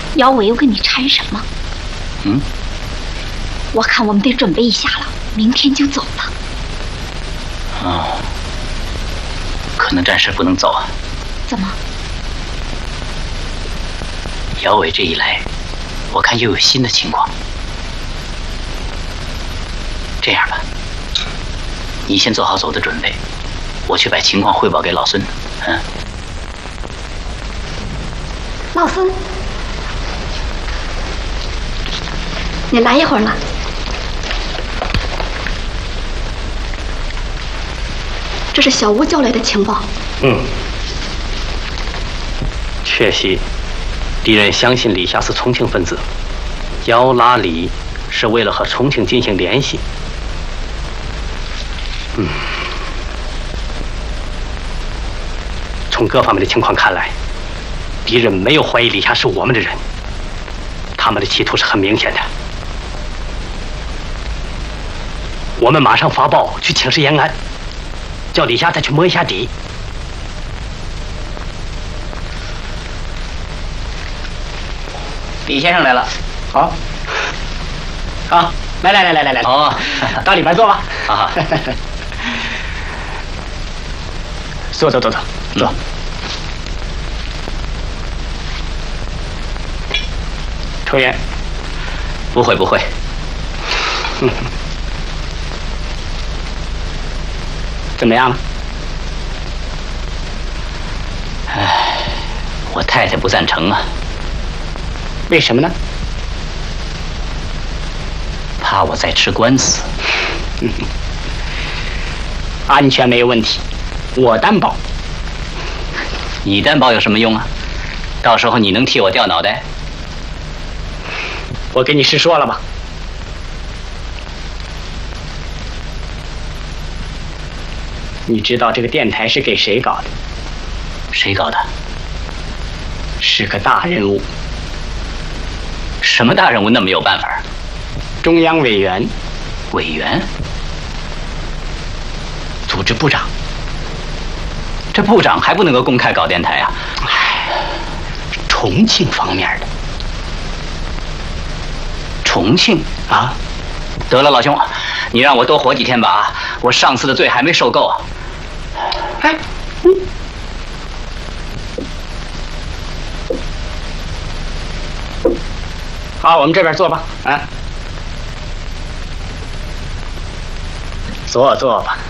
姚伟又跟你缠什么？ 嗯， 我看我们得准备一下了，明天就走了。 哦，可能暂时不能走啊。 怎么？ 姚伟这一来，我看又有新的情况。这样吧，你先做好走的准备，我去把情况汇报给老孙。嗯。 老孙，你来一会儿了。这是小吴交来的情报。 确系，敌人相信李霞是重庆分子，姚拉李是为了和重庆进行联系。从各方面的情况看来，敌人没有怀疑李霞是我们的人，他们的企图是很明显的。我们马上发报去请示延安，叫李霞再去摸一下底。 李先生来了。 好，好，来， 哦， 到里边坐吧。 好。 坐。抽烟？ 不会。 怎么样了？ 我太太不赞成啊。 为什么呢？ 怕我再吃官司。 安全没有问题，我担保。 你担保有什么用啊？到时候你能替我掉脑袋？ 我跟你实说了吧。你知道这个电台是给谁搞的？ 谁搞的？ 是个大人物。 什么大人物那么有办法？ 中央委员。 委员？ 组织部长。 这部长还不能够公开搞电台啊？ 重庆方面的。 重庆啊？ 得了，老兄，你让我多活几天吧啊！我上次的罪还没受够。 哎，好，我们这边坐吧，啊，坐吧。